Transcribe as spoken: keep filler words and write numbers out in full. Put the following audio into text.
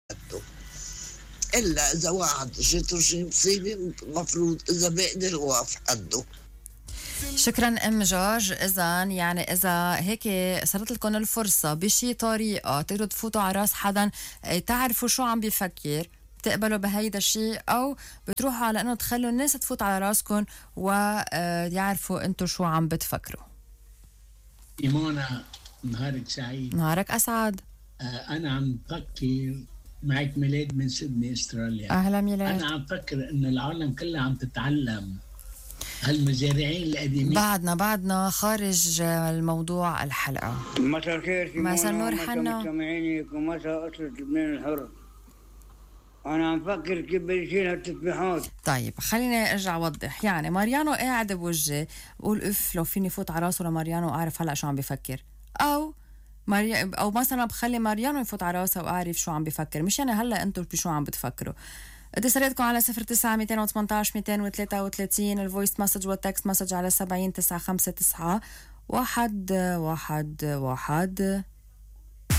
إلا إذا واحد جته شي مصيبة مفروض إذا بقدر وقف حده. شكرا ام جورج. اذا يعني اذا هيك صارت لكم الفرصه بشي طريقه تقدروا تفوتوا على راس حدا تعرفوا شو عم بيفكر، بتقبلوا بهيدا الشيء او بتروحوا على انه تخلوا الناس تفوت على راسكم ويعرفوا انتم شو عم بتفكروا؟ إيمانا نهارك سعيد. نهارك اسعد. آه انا عم بفكر معك ميلاد من سيدني استراليا. اهلا ميلاد. انا عم بفكر انه العالم كلها عم تتعلم، هالمزارعين القديمين بعدنا بعدنا خارج الموضوع الحلقة. مساء الخير سيمونا. مساء النور حنا. مستمعينك ومساء أسرة لبنان الحر. أنا عم فكر كيف بيصير هالتسبيحات. طيب خليني ارجع اوضح. يعني ماريانو قاعد بوجهي بقول اف لو فيني فوت على راسه لماريانو واعرف هلا شو عم بفكر، او ماريا او مثلا بخلي ماريانو يفوت على راسه واعرف شو عم بفكر، مش يعني هلا انتم بشو عم بتفكروا. اتصالاتكم على صفر تسعة ميتين وثمانية عشر ميتين وثلاثة وثلاثين، الفويس مسج والتكست مسج على سبعين تسعة خمسة تسعة واحد واحد واحد.